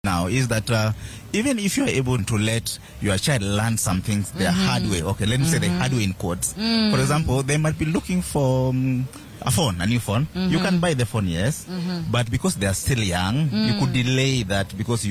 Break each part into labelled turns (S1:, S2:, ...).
S1: now is that even if you are able to let your child learn some things the hard way, okay, let me say the hard way in quotes. For example, they might be looking for a new phone. You can buy the phone, yes, but because they are still young, you could delay that because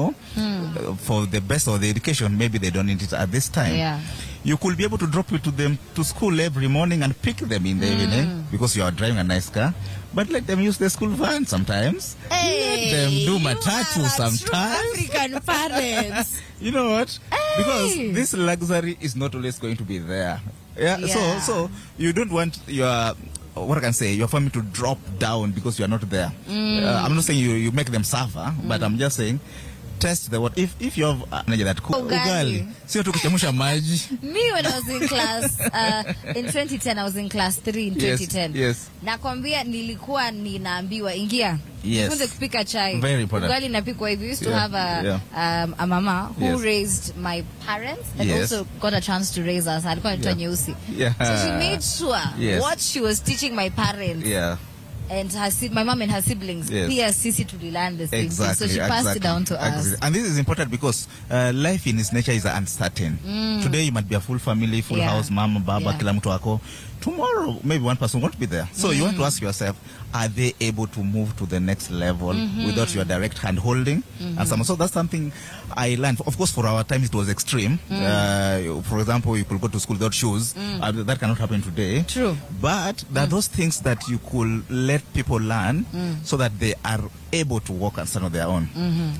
S1: for the best of the education, maybe they don't need it at this time.
S2: Yeah.
S1: You could be able to drop it to school every morning and pick them in the evening because you are driving a nice car. But let them use the school van sometimes.
S2: Hey,
S1: let them do matatu sometimes.
S2: African parents.
S1: You know what?
S2: Hey.
S1: Because this luxury is not always going to be there. Yeah. So you don't want your your family to drop down because you are not there. I'm not saying you make them suffer, but I'm just saying test the what if you have that ugali sio tu kuchemsha maji.
S2: Me when I was in class in 2010, I was in class 3 in 2010.
S1: Yes.
S2: Nakwambia nilikuwa ninaambiwa ingia.
S1: Yes.
S2: Funze kupika chai.
S1: Very important.
S2: Ugali napikwa hivi. We used to have a mama who raised my parents and also got a chance to raise us. Alikuwa anaitwa Nyeusi. So she made sure what she was teaching my parents.
S1: Yeah.
S2: And my mom and her siblings, pia sisi tulilearn the same thing. So she passed it down to us.
S1: And this is important because life in its nature is uncertain. Today you might be a full family, full house, mama, baba, kila mtu wako. Tomorrow, maybe one person won't be there. So you want to ask yourself, are they able to move to the next level without your direct hand holding? And so that's something I learned. Of course, for our time, it was extreme. For example, you could go to school without shoes. That cannot happen today.
S2: True.
S1: But there are those things that you could let people learn so that they are able to walk and stand on their own.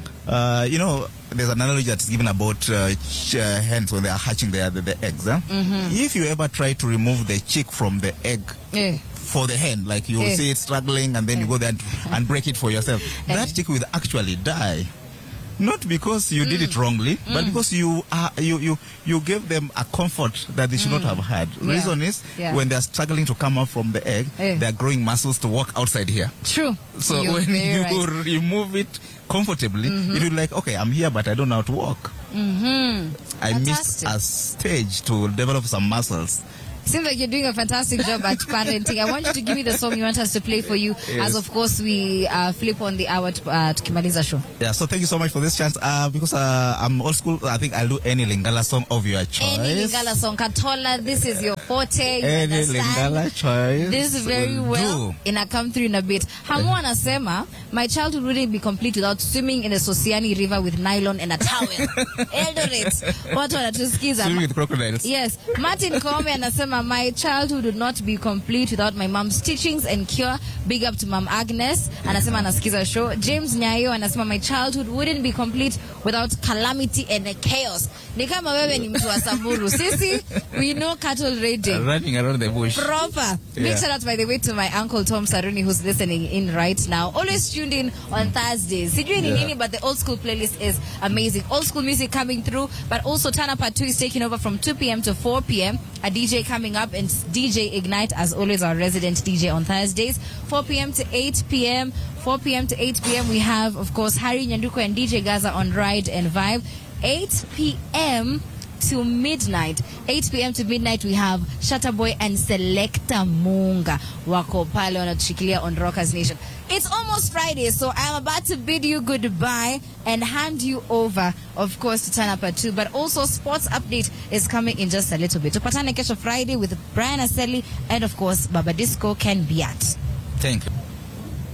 S1: There's an analogy that's given about hens when they are hatching the eggs. If you ever try to remove the chick from the egg for the hen, like you see it struggling and then you go there and break it for yourself, that chick will actually die. Not because you did it wrongly, but because you gave them a comfort that they should not have had. The reason is when they are struggling to come out from the egg, they are growing muscles to walk outside here.
S2: True.
S1: So when you remove it comfortably, it will be like, okay, I'm here, but I don't know how to walk. I missed a stage to develop some muscles.
S2: Seems like you're doing a fantastic job at parenting. I want you to give me the song you want us to play for you, as of course we flip on the hour to Kimaliza show.
S1: Yeah, so thank you so much for this chance. Because I'm old school, I think I'll do any Lingala song of your choice.
S2: Any Lingala song. Katola, this is your forte. You
S1: any Lingala choice.
S2: This is very well. And I come through in a bit. Hamu anasema, my childhood wouldn't be complete without swimming in the Sosiani River with nylon and a towel. Eldoret. Watu wanatusikiza.
S1: Swimming with crocodiles.
S2: Yes. Martin Kome anasema, my childhood would not be complete without my mom's teachings and cure. Big up to Mom Agnes. Anasema anasikiza show. James Nyayo anasema my childhood wouldn't be complete without calamity and chaos. Ni kama wewe ni mtu wa Samburu. Sisi, we know cattle raiding.
S1: Running around the bush.
S2: Proper. Big shout out, by the way, to my uncle Tom Saruni, who's listening in right now. Always tuned in on Thursdays. Sijui ni nini, but the old school playlist is amazing. Old school music coming through, but also Tana Part 2 is taking over from 2 p.m. to 4 p.m. A DJ coming up, and DJ Ignite, as always, our resident DJ on Thursdays. 4 p.m. to 8 p.m. 4 p.m. to 8 p.m. we have, of course, Harry Nyanduko and DJ Gaza on Ride and Vibe. 8 p.m. to midnight. 8 p.m. to midnight we have Shutterboy and Selecta Munga wako pale wanatushikilia on Rockers Nation. It's almost Friday, so I'm about to bid you goodbye and hand you over, of course, to Tana Part 2. But also, sports update is coming in just a little bit. Tupatane kesho Friday with Brian Aseli and, of course, Baba Disco Ken Biat.
S1: Thank you.